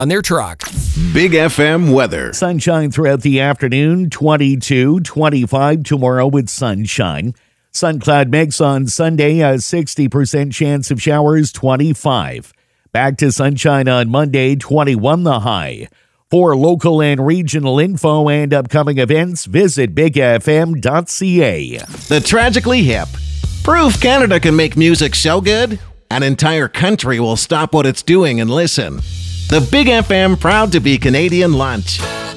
on their truck. Big FM weather. Sunshine throughout the afternoon, 22, 25 tomorrow with sunshine. Sun cloud mix on Sunday, a 60% chance of showers, 25. Back to sunshine on Monday, 21 the high. For local and regional info and upcoming events, visit bigfm.ca. The Tragically Hip. Proof Canada can make music so good, an entire country will stop what it's doing and listen. The Big FM proud to be Canadian lunch.